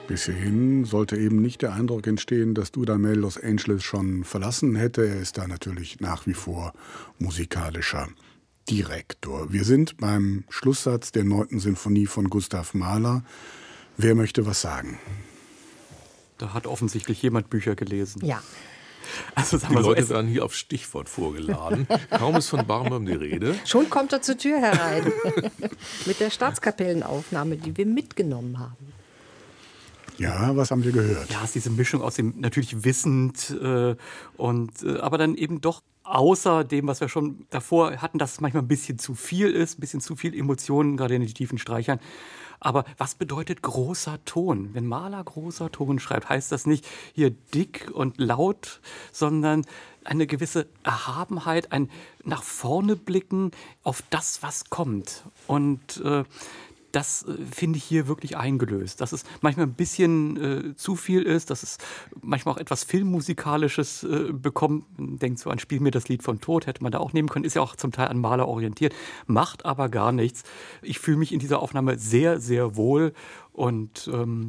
Bis hierhin sollte eben nicht der Eindruck entstehen, dass Dudamel Los Angeles schon verlassen hätte. Er ist da natürlich nach wie vor musikalischer Direktor. Wir sind beim Schlusssatz der 9. Sinfonie von Gustav Mahler. Wer möchte was sagen? Da hat offensichtlich jemand Bücher gelesen. Ja. Also die Leute werden hier auf Stichwort vorgeladen. Kaum ist von Barenboim die Rede. Schon kommt er zur Tür herein. Mit der Staatskapellenaufnahme, die wir mitgenommen haben. Ja, was haben wir gehört? Ja, es ist diese Mischung aus dem natürlich wissend aber dann eben doch außer dem, was wir schon davor hatten, dass es manchmal ein bisschen zu viel ist, ein bisschen zu viel Emotionen, gerade in den tiefen Streichern. Aber was bedeutet großer Ton? Wenn Mahler großer Ton schreibt, heißt das nicht hier dick und laut, sondern eine gewisse Erhabenheit, ein nach vorne blicken auf das, was kommt. Und das finde ich hier wirklich eingelöst. Dass es manchmal ein bisschen zu viel ist, dass es manchmal auch etwas Filmmusikalisches bekommt. Man denkt so an Spiel mir das Lied vom Tod, hätte man da auch nehmen können. Ist ja auch zum Teil an Mahler orientiert, macht aber gar nichts. Ich fühle mich in dieser Aufnahme sehr, sehr wohl und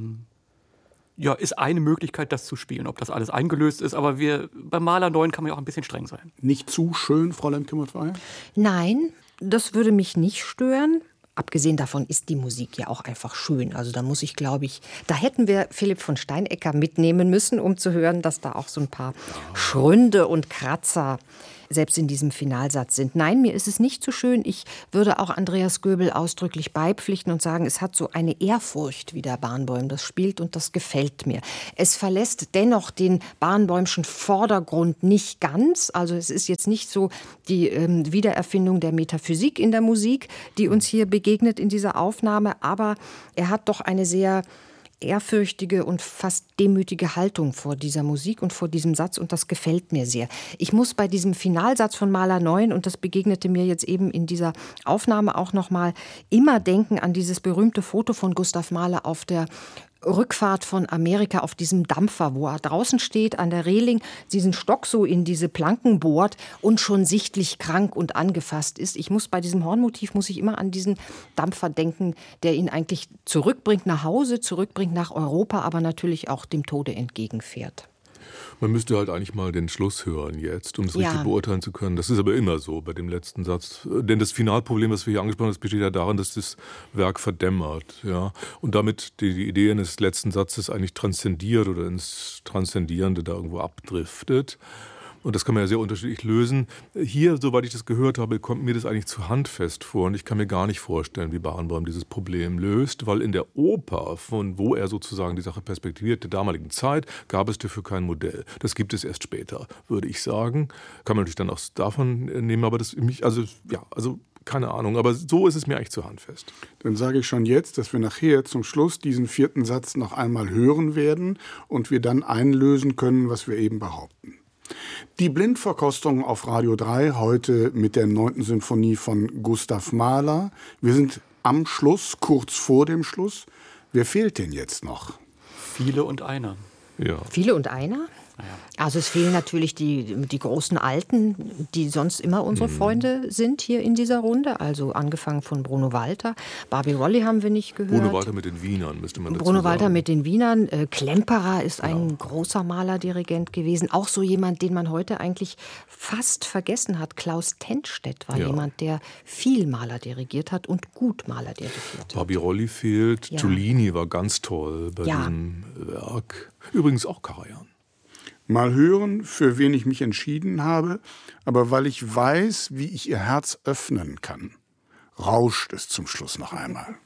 ist eine Möglichkeit, das zu spielen. Ob das alles eingelöst ist, aber bei Mahler 9 kann man ja auch ein bisschen streng sein. Nicht zu schön, Fräulein Kimmertweier? Nein, das würde mich nicht stören. Abgesehen davon ist die Musik ja auch einfach schön. Also da muss ich, glaube ich, da hätten wir Philipp von Steinecker mitnehmen müssen, um zu hören, dass da auch so ein paar Schründe und Kratzer selbst in diesem Finalsatz sind. Nein, mir ist es nicht so schön. Ich würde auch Andreas Göbel ausdrücklich beipflichten und sagen, es hat so eine Ehrfurcht, wie der Barenboim das spielt, und das gefällt mir. Es verlässt dennoch den Barenboimschen Vordergrund nicht ganz. Also es ist jetzt nicht so die Wiedererfindung der Metaphysik in der Musik, die uns hier begegnet in dieser Aufnahme, aber er hat doch eine sehr ehrfürchtige und fast demütige Haltung vor dieser Musik und vor diesem Satz, und das gefällt mir sehr. Ich muss bei diesem Finalsatz von Mahler 9, und das begegnete mir jetzt eben in dieser Aufnahme auch nochmal, immer denken an dieses berühmte Foto von Gustav Mahler auf der Rückfahrt von Amerika auf diesem Dampfer, wo er draußen steht an der Reling, diesen Stock so in diese Planken bohrt und schon sichtlich krank und angefasst ist. Bei diesem Hornmotiv muss ich immer an diesen Dampfer denken, der ihn eigentlich zurückbringt nach Hause, zurückbringt nach Europa, aber natürlich auch dem Tode entgegenfährt. Man müsste halt eigentlich mal den Schluss hören jetzt, um es richtig beurteilen zu können. Das ist aber immer so bei dem letzten Satz. Denn das Finalproblem, das wir hier angesprochen haben, das besteht ja darin, dass das Werk verdämmert. Ja? Und damit die Idee eines letzten Satzes eigentlich transzendiert oder ins Transzendierende da irgendwo abdriftet. Und das kann man ja sehr unterschiedlich lösen. Hier, soweit ich das gehört habe, kommt mir das eigentlich zu handfest vor. Und ich kann mir gar nicht vorstellen, wie Barenboim dieses Problem löst, weil in der Oper, von wo er sozusagen die Sache perspektiviert, der damaligen Zeit, gab es dafür kein Modell. Das gibt es erst später, würde ich sagen. Kann man natürlich dann auch davon nehmen, aber keine Ahnung, aber so ist es mir eigentlich zu handfest. Dann sage ich schon jetzt, dass wir nachher zum Schluss diesen 4. Satz noch einmal hören werden und wir dann einlösen können, was wir eben behaupten. Die Blindverkostung auf Radio 3, heute mit der 9. Sinfonie von Gustav Mahler. Wir sind am Schluss, kurz vor dem Schluss. Wer fehlt denn jetzt noch? Viele und einer. Ja. Viele und einer? Naja. Also es fehlen natürlich die großen Alten, die sonst immer unsere Freunde sind hier in dieser Runde. Also angefangen von Bruno Walter. Barbie Rolli haben wir nicht gehört. Bruno Walter mit den Wienern, müsste man dazu Bruno sagen. Walter mit den Wienern. Klemperer ist ein großer Malerdirigent gewesen. Auch so jemand, den man heute eigentlich fast vergessen hat. Klaus Tennstedt war jemand, der viel Maler dirigiert hat und gut Maler dirigiert hat. Barbie Rolli fehlt. Ja. Giulini war ganz toll bei diesem Werk. Übrigens auch Karajan. Mal hören, für wen ich mich entschieden habe, aber weil ich weiß, wie ich ihr Herz öffnen kann, rauscht es zum Schluss noch einmal.